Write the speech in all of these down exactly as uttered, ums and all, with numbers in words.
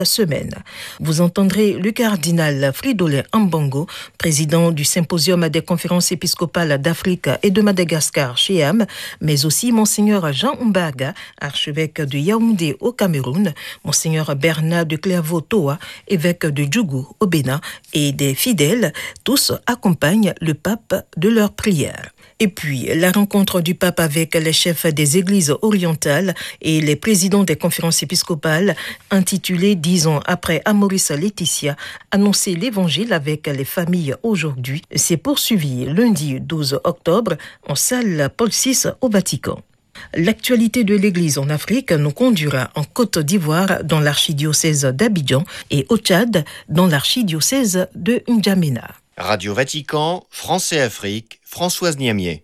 semaine. Vous entendrez le cardinal Fridolin Ambongo, président du Symposium des conférences épiscopales d'Afrique et de Madagascar C E A M, mais aussi Monseigneur Jean Mbaga, archevêque de Yaoundé au Cameroun, Monseigneur Bernard de Clairvaux-Toa, évêque de Djougou au Bénin, et des fidèles. Tous accompagnent le pape de leurs prières. Et puis, la rencontre du pape avec les chefs des églises orientales et les présidents des conférences épiscopales, intitulée « Dix ans après Amoris Laetitia, annoncer l'évangile avec les familles aujourd'hui », s'est poursuivie lundi douze octobre en salle Paul six au Vatican. L'actualité de l'Église en Afrique nous conduira en Côte d'Ivoire dans l'archidiocèse d'Abidjan et au Tchad dans l'archidiocèse de N'Djamena. Radio Vatican, France et Afrique, Françoise Niamier.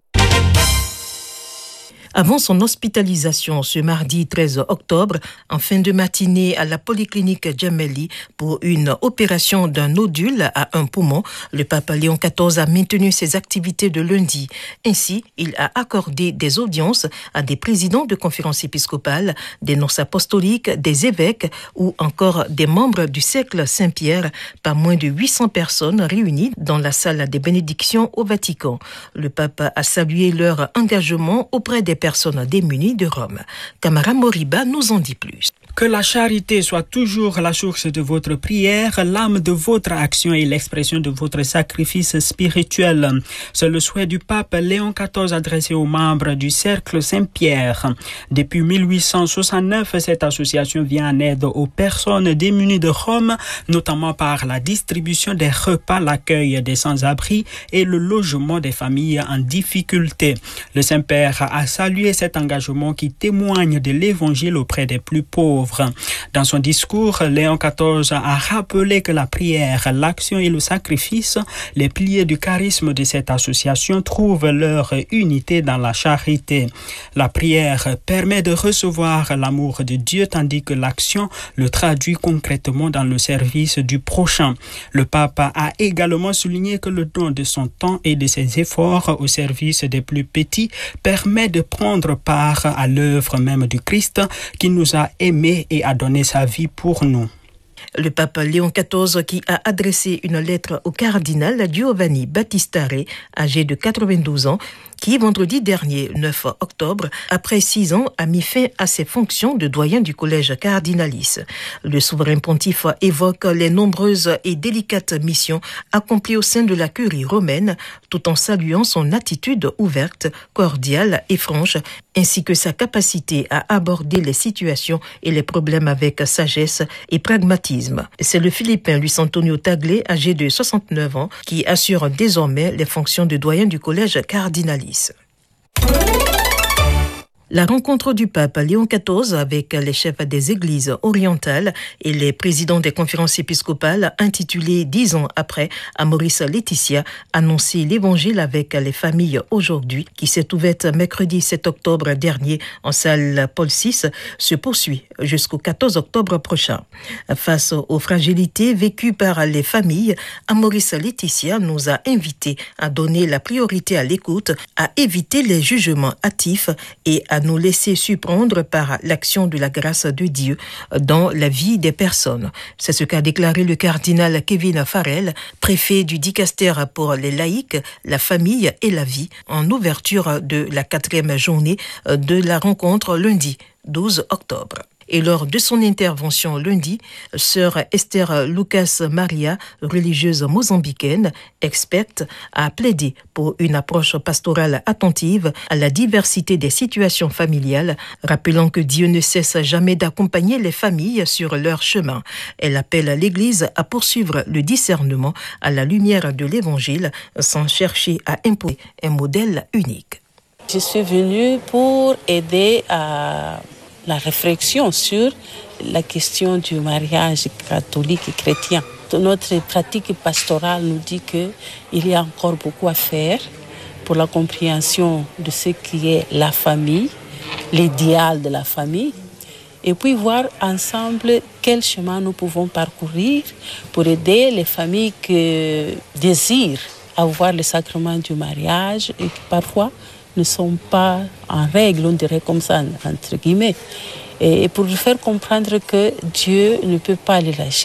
Avant son hospitalisation ce mardi treize octobre, en fin de matinée à la polyclinique Djameli pour une opération d'un nodule à un poumon, le pape Léon quatorze a maintenu ses activités de lundi. Ainsi, il a accordé des audiences à des présidents de conférences épiscopales, des nonces apostoliques, des évêques ou encore des membres du cercle Saint-Pierre, par moins de huit cents personnes réunies dans la salle des bénédictions au Vatican. Le pape a salué leur engagement auprès des personnes démunies de Rome. Camara Moriba nous en dit plus. Que la charité soit toujours la source de votre prière, l'âme de votre action et l'expression de votre sacrifice spirituel. C'est le souhait du pape Léon quatorze adressé aux membres du Cercle Saint-Pierre. Depuis mille huit cent soixante-neuf, cette association vient en aide aux personnes démunies de Rome, notamment par la distribution des repas, l'accueil des sans-abri et le logement des familles en difficulté. Le Saint-Père a salué cet engagement qui témoigne de l'évangile auprès des plus pauvres. Dans son discours, Léon quatorze a rappelé que la prière, l'action et le sacrifice, les piliers du charisme de cette association, trouvent leur unité dans la charité. La prière permet de recevoir l'amour de Dieu, tandis que l'action le traduit concrètement dans le service du prochain. Le pape a également souligné que le don de son temps et de ses efforts au service des plus petits permet de prendre part à l'œuvre même du Christ qui nous a aimés et a donné sa vie pour nous. Le pape Léon quatorze qui a adressé une lettre au cardinal Giovanni Battistare, âgé de quatre-vingt-douze ans, qui, vendredi dernier, neuf octobre, après six ans, a mis fin à ses fonctions de doyen du collège cardinalis. Le souverain pontife évoque les nombreuses et délicates missions accomplies au sein de la curie romaine, tout en saluant son attitude ouverte, cordiale et franche, ainsi que sa capacité à aborder les situations et les problèmes avec sagesse et pragmatisme. C'est le Philippin Luis Antonio Tagle, âgé de soixante-neuf ans, qui assure désormais les fonctions de doyen du collège cardinalis. La rencontre du pape Léon quatorze avec les chefs des églises orientales et les présidents des conférences épiscopales, intitulée « Dix ans après Amoris Laetitia, annoncer l'évangile avec les familles aujourd'hui », qui s'est ouverte mercredi sept octobre dernier en salle Paul six, se poursuit jusqu'au quatorze octobre prochain. Face aux fragilités vécues par les familles, Amoris Laetitia nous a invités à donner la priorité à l'écoute, à éviter les jugements hâtifs et à nous laisser surprendre par l'action de la grâce de Dieu dans la vie des personnes. C'est ce qu'a déclaré le cardinal Kevin Farrell, préfet du dicaster pour les laïcs, la famille et la vie, en ouverture de la quatrième journée de la rencontre lundi douze octobre. Et lors de son intervention lundi, sœur Esther Lucas Maria, religieuse mozambicaine, experte, a plaidé pour une approche pastorale attentive à la diversité des situations familiales, rappelant que Dieu ne cesse jamais d'accompagner les familles sur leur chemin. Elle appelle l'Église à poursuivre le discernement à la lumière de l'Évangile sans chercher à imposer un modèle unique. Je suis venue pour aider à la réflexion sur la question du mariage catholique et chrétien. Notre pratique pastorale nous dit qu'il y a encore beaucoup à faire pour la compréhension de ce qui est la famille, l'idéal de la famille, et puis voir ensemble quel chemin nous pouvons parcourir pour aider les familles qui désirent avoir le sacrement du mariage et qui parfois ne sont pas en règle, on dirait comme ça, entre guillemets. et pour lui faire comprendre que Dieu ne peut pas les lâcher.